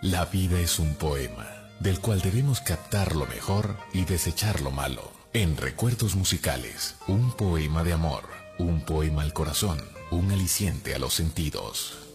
La vida es un poema, del cual debemos captar lo mejor y desechar lo malo. En Recuerdos Musicales, un poema de amor, un poema al corazón, un aliciente a los sentidos.